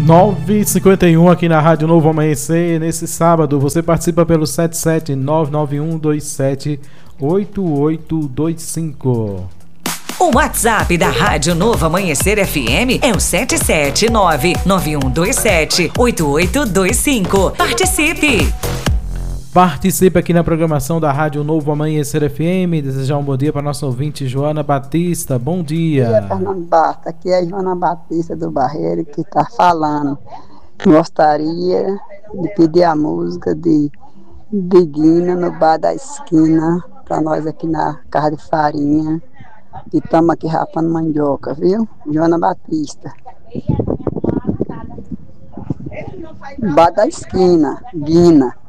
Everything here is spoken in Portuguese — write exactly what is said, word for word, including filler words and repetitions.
nove e cinquenta e um aqui na Rádio Novo Amanhecer. Nesse sábado, você participa pelo sete sete nove nove um dois sete oito oito dois cinco. O WhatsApp da Rádio Novo Amanhecer F M é o sete sete nove nove um dois sete oito oito dois cinco. Participe! Participe aqui na programação da Rádio Novo Amanhecer F M. Desejar um bom dia para nossa ouvinte Joana Batista. Bom dia. Bom dia, Fernando Basta. Aqui é a Joana Batista do Barreiro que está falando. Gostaria de pedir a música de Diguina no Bar da Esquina para nós aqui na Casa de Farinha. E estamos aqui rapando mandioca, viu? Joana Batista. Bar da Esquina, Guina.